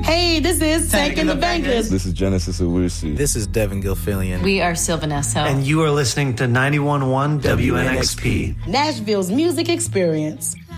Hey, this is Taking the Bangers. This is Genesis Owusu. This is Devin Gilfillian. We are Sylvanesso. And you are listening to 91.1 WNXP. Nashville's music experience.